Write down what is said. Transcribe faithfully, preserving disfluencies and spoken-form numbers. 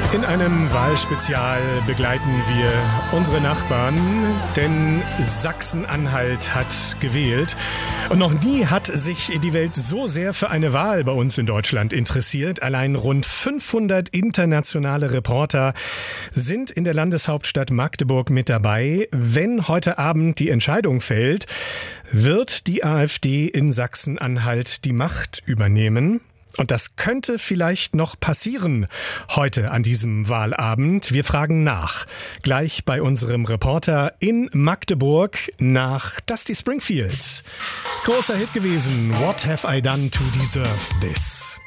In einem Wahlspezial begleiten wir unsere Nachbarn, denn Sachsen-Anhalt hat gewählt. Und noch nie hat sich die Welt so sehr für eine Wahl bei uns in Deutschland interessiert. Allein rund fünfhundert internationale Reporter sind in der Landeshauptstadt Magdeburg mit dabei. Wenn heute Abend die Entscheidung fällt, wird die AfD in Sachsen-Anhalt die Macht übernehmen. Und das könnte vielleicht noch passieren heute an diesem Wahlabend. Wir fragen nach. Gleich bei unserem Reporter in Magdeburg nach Dusty Springfield. Großer Hit gewesen. What have I done to deserve this?